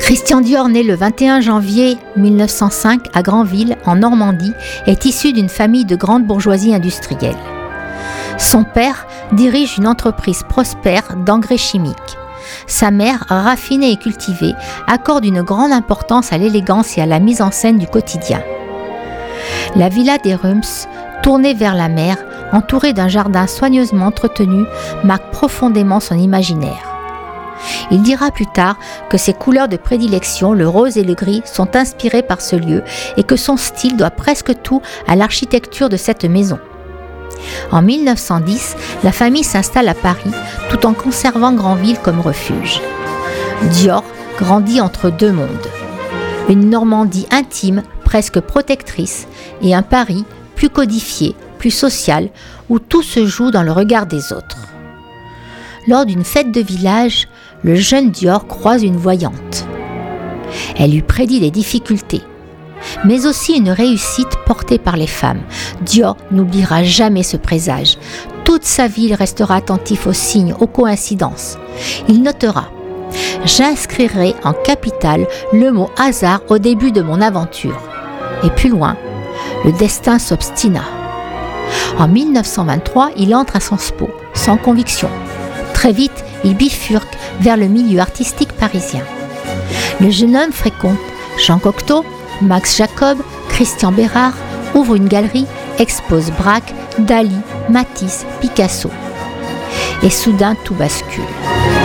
Christian Dior, né le 21 janvier 1905 à Granville, en Normandie, est issu d'une famille de grande bourgeoisie industrielle. Son père dirige une entreprise prospère d'engrais chimiques. Sa mère, raffinée et cultivée, accorde une grande importance à l'élégance et à la mise en scène du quotidien. La villa des Rumps, tournée vers la mer, entourée d'un jardin soigneusement entretenu, marque profondément son imaginaire. Il dira plus tard que ses couleurs de prédilection, le rose et le gris, sont inspirées par ce lieu et que son style doit presque tout à l'architecture de cette maison. En 1910, la famille s'installe à Paris tout en conservant Granville comme refuge. Dior grandit entre deux mondes. Une Normandie intime, presque protectrice, et un Paris plus codifié, plus social, où tout se joue dans le regard des autres. Lors d'une fête de village, le jeune Dior croise une voyante. Elle lui prédit des difficultés, mais aussi une réussite portée par les femmes. Dior n'oubliera jamais ce présage. Toute sa vie, il restera attentif aux signes, aux coïncidences. Il notera « J'inscrirai en capitale le mot hasard au début de mon aventure. » Et plus loin, le destin s'obstina. En 1923, il entre à Sciences Po, sans conviction. Très vite, il bifurque vers le milieu artistique parisien. Le jeune homme fréquente Jean Cocteau, Max Jacob, Christian Bérard, ouvre une galerie, expose Braque, Dali, Matisse, Picasso. Et soudain, tout bascule.